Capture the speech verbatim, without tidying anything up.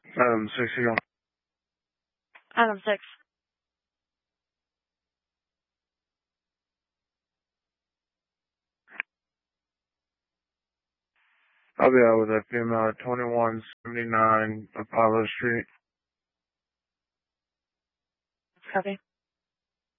Item six, you go. Item six. I'll be out with a female at twenty-one seventy-nine Apollo Street. Copy.